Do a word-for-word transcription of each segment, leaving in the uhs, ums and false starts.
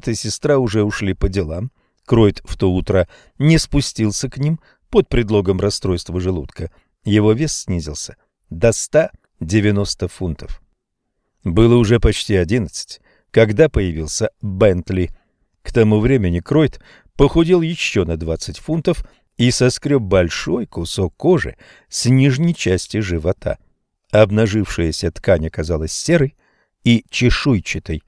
брат и сестра уже ушли по делам. Кройт в то утро не спустился к ним под предлогом расстройства желудка. Его вес снизился до ста девяноста фунтов. Было уже почти одиннадцать, когда появился Бентли. К тому времени Кройт похудел еще на двадцать фунтов и соскреб большой кусок кожи с нижней части живота. Обнажившаяся ткань оказалась серой и чешуйчатой.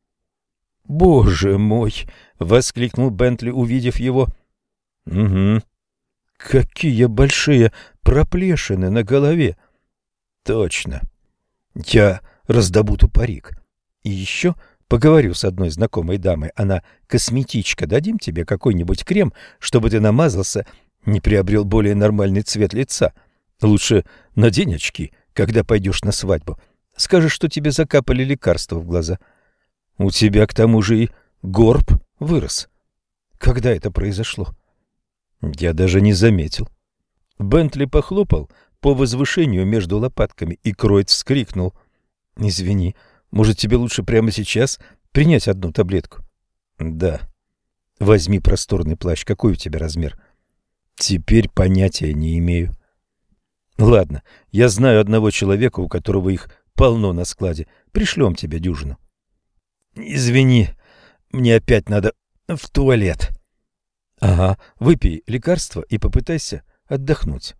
«Боже мой!» — воскликнул Бентли, увидев его. «Угу. Какие большие проплешины на голове!» «Точно. Я раздобуду парик. И еще поговорю с одной знакомой дамой. Она косметичка. Дадим тебе какой-нибудь крем, чтобы ты намазался, не приобрел более нормальный цвет лица. Лучше надень очки, когда пойдешь на свадьбу. Скажешь, что тебе закапали лекарства в глаза. У тебя к тому же и горб вырос. Когда это произошло?» «Я даже не заметил». Бентли похлопал по возвышению между лопатками, и Кройт вскрикнул. «Извини, может, тебе лучше прямо сейчас принять одну таблетку?» «Да». «Возьми просторный плащ. Какой у тебя размер?» «Теперь понятия не имею». «Ладно, я знаю одного человека, у которого их полно на складе. Пришлем тебе дюжину». «Извини, мне опять надо в туалет». «Ага, выпей лекарство и попытайся отдохнуть».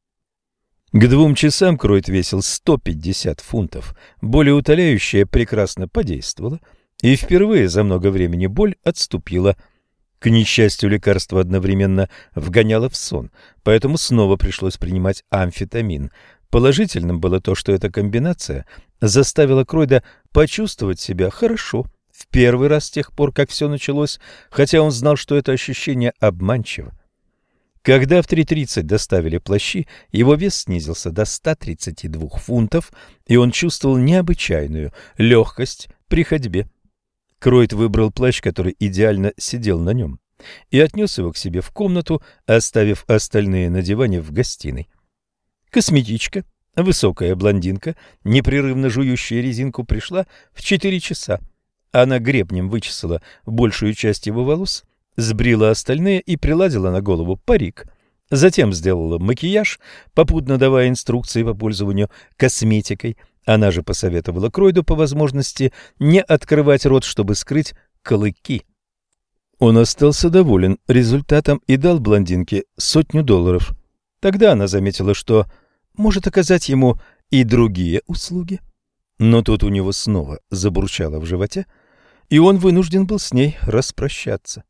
К двум часам Кройт весил сто пятьдесят фунтов. Болеутоляющее прекрасно подействовало, и впервые за много времени боль отступила. К несчастью, лекарство одновременно вгоняло в сон, поэтому снова пришлось принимать амфетамин. Положительным было то, что эта комбинация заставила Кройда почувствовать себя хорошо в первый раз с тех пор, как все началось, хотя он знал, что это ощущение обманчиво. Когда в три тридцать доставили плащи, его вес снизился до ста тридцати двух фунтов, и он чувствовал необычайную легкость при ходьбе. Кройт выбрал плащ, который идеально сидел на нем, и отнес его к себе в комнату, оставив остальные на диване в гостиной. Косметичка, высокая блондинка, непрерывно жующая резинку, пришла в четыре часа. Она гребнем вычесала большую часть его волос, сбрила остальные и приладила на голову парик. Затем сделала макияж, попутно давая инструкции по пользованию косметикой. Она же посоветовала Кройду по возможности не открывать рот, чтобы скрыть клыки. Он остался доволен результатом и дал блондинке сотню долларов. Тогда она заметила, что может оказать ему и другие услуги. Но тут у него снова забурчало в животе, и он вынужден был с ней распрощаться.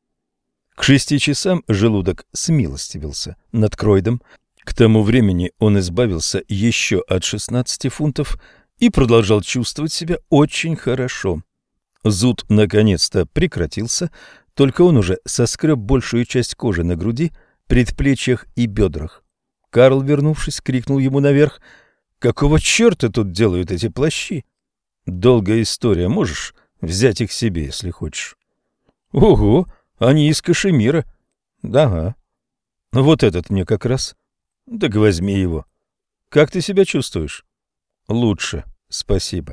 К шести часам желудок смилостивился над Кройдом. К тому времени он избавился еще от шестнадцати фунтов и продолжал чувствовать себя очень хорошо. Зуд наконец-то прекратился, только он уже соскреб большую часть кожи на груди, предплечьях и бедрах. Карл, вернувшись, крикнул ему наверх: «Какого черта тут делают эти плащи?» «Долгая история, можешь взять их себе, если хочешь». «Ого, они из кашемира». «Да, вот этот мне как раз». «Так возьми его». «Как ты себя чувствуешь?» «Лучше, спасибо».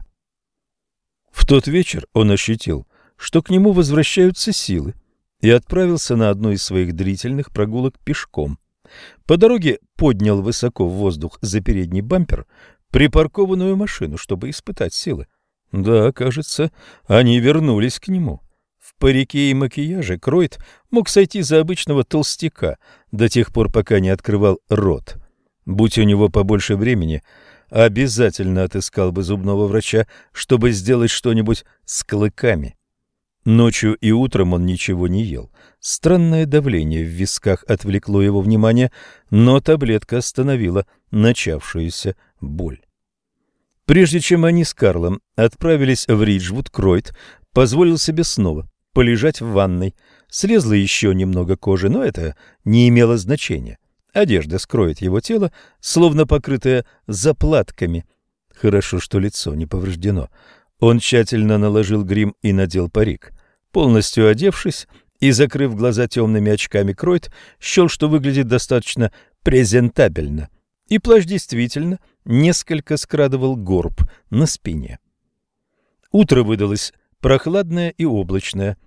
В тот вечер он ощутил, что к нему возвращаются силы, и отправился на одну из своих длительных прогулок пешком. По дороге поднял высоко в воздух за передний бампер припаркованную машину, чтобы испытать силы. Да, кажется, они вернулись к нему. В парике и макияже Кройт мог сойти за обычного толстяка до тех пор, пока не открывал рот. Будь у него побольше времени, обязательно отыскал бы зубного врача, чтобы сделать что-нибудь с клыками. Ночью и утром он ничего не ел. Странное давление в висках отвлекло его внимание, но таблетка остановила начавшуюся боль. Прежде чем они с Карлом отправились в Риджвуд, Кройт позволил себе снова полежать в ванной. Слезло еще немного кожи, но это не имело значения. Одежда скроет его тело, словно покрытое заплатками. Хорошо, что лицо не повреждено. Он тщательно наложил грим и надел парик. Полностью одевшись и закрыв глаза темными очками, Кройт счел, что выглядит достаточно презентабельно. И плащ действительно несколько скрадывал горб на спине. Утро выдалось прохладное и облачное.